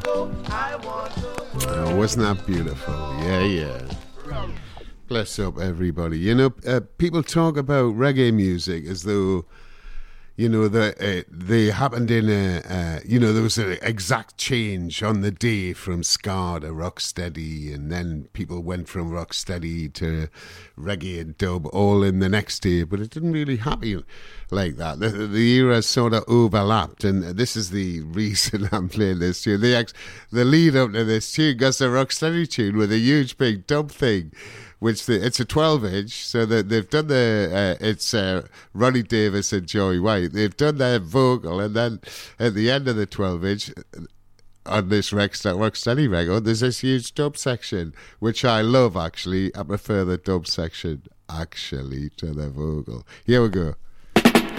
Oh, wasn't that beautiful? Yeah, yeah. Bless up, everybody. You know, people talk about reggae music as though, you know, they happened in there was an exact change on the day from ska to rocksteady, and then people went from rocksteady to reggae and dub all in the next day, but it didn't really happen like that. The eras sort of overlapped, and this is the reason I'm playing this tune. The lead up to this tune got a rocksteady tune with a huge big dub thing, which it's a 12-inch, so that they've done it's Ronnie Davis and Joey White. They've done their vocal, and then at the end of the 12-inch, on this Rocksteady record, there's this huge dub section, which I love, actually. I prefer the dub section, actually, to the vocal. Here we go.